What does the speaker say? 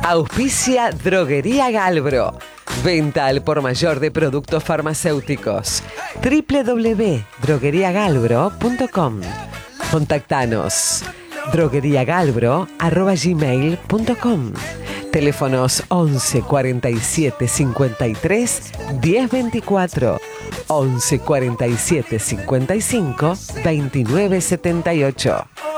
Auspicia Droguería Galbro. Venta al por mayor de productos farmacéuticos. www.drogueriagalbro.com. Contactanos. drogueriagalbro@gmail.com. Teléfonos 11 47 53 10 24, 11 47 55 29 78.